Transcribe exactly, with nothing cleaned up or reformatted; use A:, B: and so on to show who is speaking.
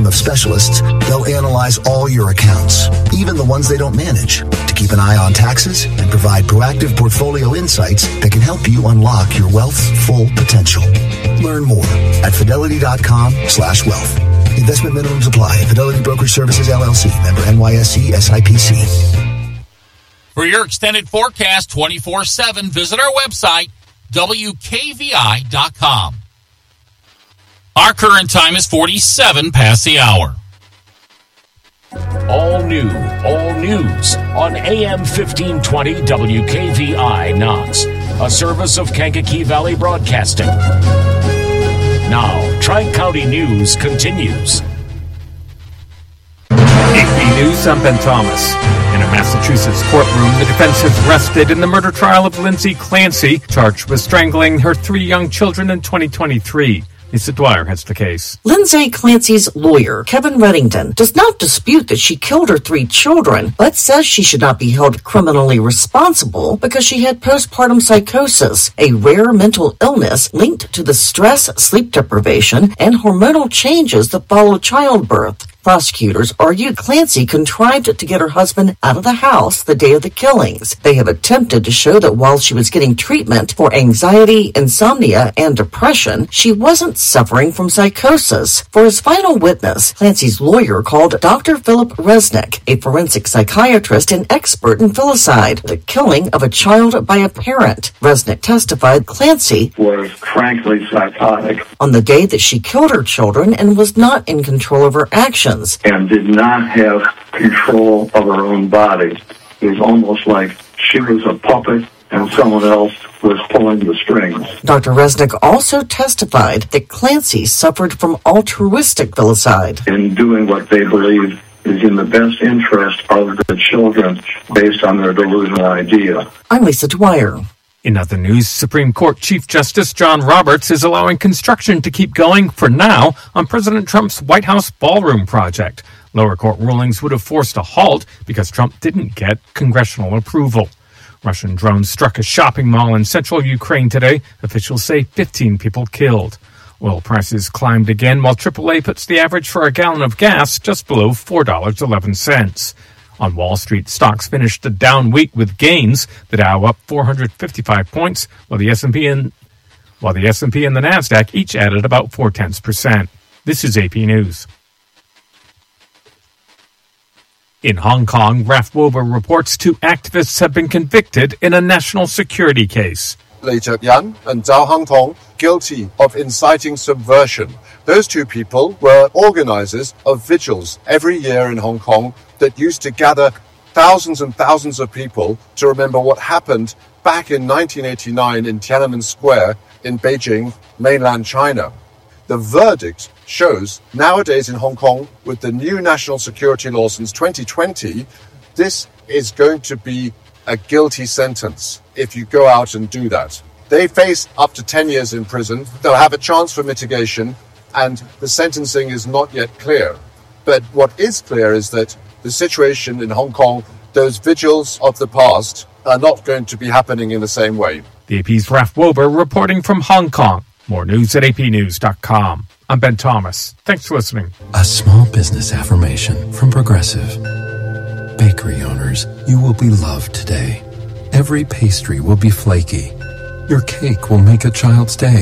A: team of specialists, they'll analyze all your accounts, even the ones they don't manage, to keep an eye on taxes and provide proactive portfolio insights that can help you unlock your wealth's full potential. Learn more at fidelity.com slash wealth. Investment minimums apply. Fidelity Brokerage Services, L L C. Member N Y S E S I P C.
B: For your extended forecast twenty-four seven, visit our website, W K V I dot com. Our current time is forty-seven past the hour.
C: All new, all news on A M fifteen twenty W K V I Knox, a service of Kankakee Valley Broadcasting. Now, Tri-County News continues.
D: A P News, I'm Ben Thomas. In a Massachusetts courtroom, the defense has rested in the murder trial of Lindsay Clancy, charged with strangling her three young children in twenty twenty-three. Lisa Dwyer has the case.
E: Lindsay Clancy's lawyer, Kevin Reddington, does not dispute that she killed her three children, but says she should not be held criminally responsible because she had postpartum psychosis, a rare mental illness linked to the stress, sleep deprivation, and hormonal changes that follow childbirth. Prosecutors argued Clancy contrived to get her husband out of the house the day of the killings. They have attempted to show that while she was getting treatment for anxiety, insomnia, and depression, she wasn't suffering from psychosis. For his final witness, Clancy's lawyer called Doctor Philip Resnick, a forensic psychiatrist and expert in filicide, the killing of a child by a parent. Resnick testified Clancy
F: was frankly psychotic
E: on the day that she killed her children and was not in control of her actions.
F: And did not have control of her own body. It was almost like she was a puppet and someone else was pulling the strings.
E: Doctor Resnick also testified that Clancy suffered from altruistic filicide.
F: In doing what they believe is in the best interest of the children based on their delusional idea.
E: I'm Lisa Dwyer.
D: In other news, Supreme Court Chief Justice John Roberts is allowing construction to keep going for now on President Trump's White House ballroom project. Lower court rulings would have forced a halt because Trump didn't get congressional approval. Russian drones struck a shopping mall in central Ukraine today. Officials say fifteen people killed. Oil prices climbed again while triple A puts the average for a gallon of gas just below four dollars and eleven cents. On Wall Street, stocks finished a down week with gains. The Dow up four hundred fifty-five points, while the S and P and while the S and P and the Nasdaq each added about four tenths percent. This is A P News. In Hong Kong, Ralph Wober reports two activists have been convicted in a national security case.
G: Lei Zheyan and Zhao Hangtong guilty of inciting subversion. Those two people were organizers of vigils every year in Hong Kong that used to gather thousands and thousands of people to remember what happened back in nineteen eighty-nine in Tiananmen Square in Beijing, mainland China. The verdict shows nowadays in Hong Kong, with the new national security law since twenty twenty, this is going to be a guilty sentence if you go out and do that. They face up to ten years in prison. They'll have a chance for mitigation, and the sentencing is not yet clear. But what is clear is that the situation in Hong Kong, those vigils of the past, are not going to be happening in the same way.
D: The A P's Ralph Wober reporting from Hong Kong. More news at A P news dot com. I'm Ben Thomas. Thanks for listening.
H: A small business affirmation from Progressive. Bakery owners, you will be loved today. Every pastry will be flaky. Your cake will make a child's day.